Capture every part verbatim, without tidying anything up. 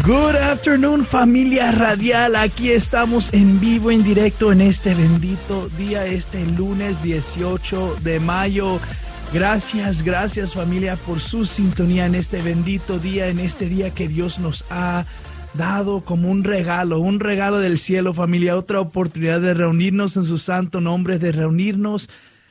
Good afternoon, familia radial. Aquí estamos en vivo, en directo en este bendito día, este lunes dieciocho de mayo. Gracias, gracias familia por su sintonía en este bendito día, en este día que Dios nos ha dado como un regalo, un regalo del cielo, familia. Otra oportunidad de reunirnos en su santo nombre, de reunirnos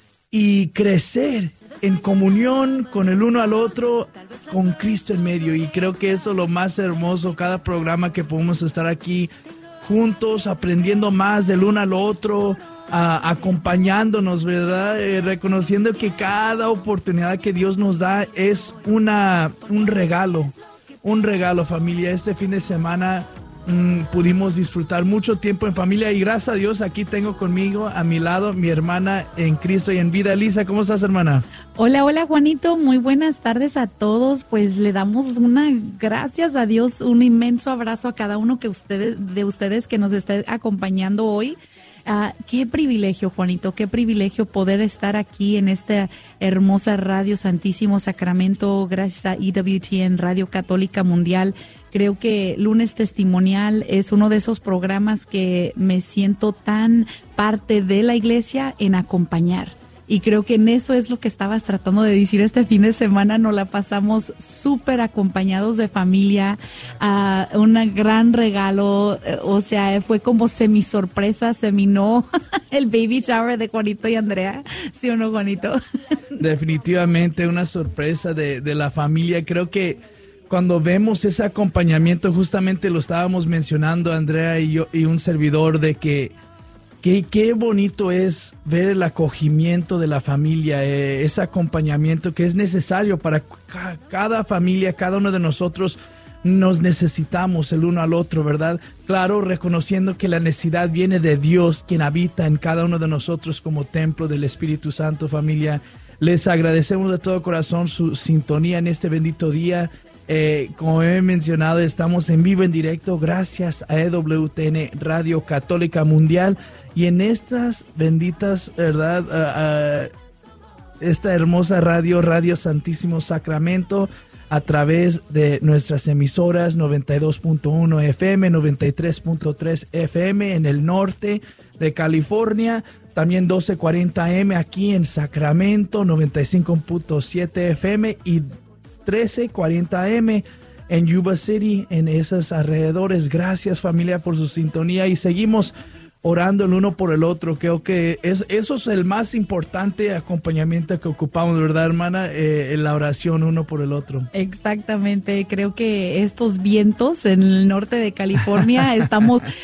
y crecer en comunión con el uno al otro, con Cristo en medio. Y creo que eso es lo más hermoso, cada programa que podemos estar aquí juntos, aprendiendo más del uno al otro, a, acompañándonos, ¿verdad? Eh, reconociendo que cada oportunidad que Dios nos da es una, un regalo, un regalo, familia. Este fin de semana Mm, pudimos disfrutar mucho tiempo en familia y gracias a Dios aquí tengo conmigo a mi lado mi hermana en Cristo y en vida. Elisa, ¿cómo estás, hermana? Hola, hola Juanito, muy buenas tardes a todos. Pues le damos una gracias a Dios, un inmenso abrazo a cada uno que ustedes, de ustedes que nos esté acompañando hoy. Uh, qué privilegio, Juanito, qué privilegio poder estar aquí en esta hermosa Radio Santísimo Sacramento, gracias a E W T N, Radio Católica Mundial. Creo que Lunes Testimonial es uno de esos programas que me siento tan parte de la iglesia en acompañar. Y creo que en eso es lo que estabas tratando de decir este fin de semana. Nos la pasamos súper acompañados de familia, uh, un gran regalo, o sea, fue como semi sorpresa, semi no, el baby shower de Juanito y Andrea, ¿sí o no, Juanito? Definitivamente una sorpresa de, de la familia. Creo que cuando vemos ese acompañamiento, justamente lo estábamos mencionando Andrea y yo y un servidor, de que Qué, qué bonito es ver el acogimiento de la familia, eh, ese acompañamiento que es necesario para ca- cada familia, cada uno de nosotros. Nos necesitamos el uno al otro, ¿verdad? Claro, reconociendo que la necesidad viene de Dios, quien habita en cada uno de nosotros como templo del Espíritu Santo, familia. Les agradecemos de todo corazón su sintonía en este bendito día. Eh, como he mencionado, estamos en vivo, en directo, gracias a E W T N, Radio Católica Mundial. Y en estas benditas, ¿verdad? Uh, uh, esta hermosa radio, Radio Santísimo Sacramento, a través de nuestras emisoras noventa y dos punto uno F M, noventa y tres punto tres F M en el norte de California, también doce cuarenta A M aquí en Sacramento, noventa y cinco punto siete F M y trece cuarenta A M en Yuba City, en esos alrededores. Gracias familia por su sintonía y seguimos orando el uno por el otro. Creo que es, eso es el más importante acompañamiento que ocupamos, ¿verdad, hermana? Eh, en la oración uno por el otro. Exactamente, creo que estos vientos en el norte de California estamos